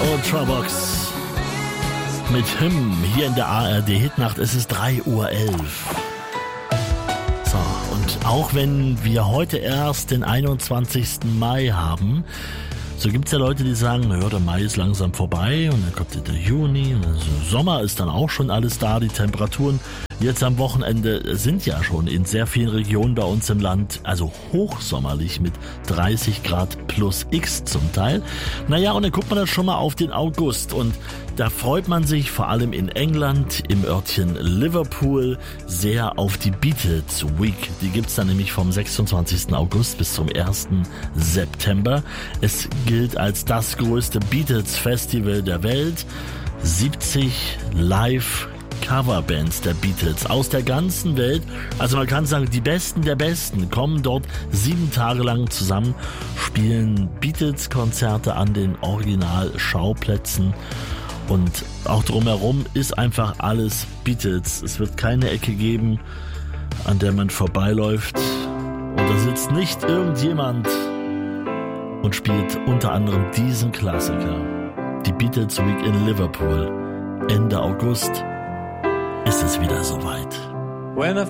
Ultravox mit Hymn hier in der ARD Hitnacht. Es ist 3:11 Uhr. So, und auch wenn wir heute erst den 21. Mai haben, so gibt es ja Leute, die sagen, naja, der Mai ist langsam vorbei und dann kommt der Juni und Sommer ist dann auch schon alles da. Die Temperaturen jetzt am Wochenende sind ja schon in sehr vielen Regionen bei uns im Land, also hochsommerlich mit 30 Grad plus X zum Teil. Naja, und dann guckt man dann schon mal auf den August und da freut man sich vor allem in England, im Örtchen Liverpool, sehr auf die Beatles Week. Die gibt's dann nämlich vom 26. August bis zum 1. September. Es gilt als das größte Beatles Festival der Welt. 70 Live-Coverbands der Beatles aus der ganzen Welt. Also man kann sagen, die Besten der Besten kommen dort 7 Tage lang zusammen, spielen Beatles-Konzerte an den Original-Schauplätzen. Und auch drumherum ist einfach alles Beatles. Es wird keine Ecke geben, an der man vorbeiläuft. Und da sitzt nicht irgendjemand und spielt unter anderem diesen Klassiker. Die Beatles Week in Liverpool. Ende August ist es wieder soweit. When I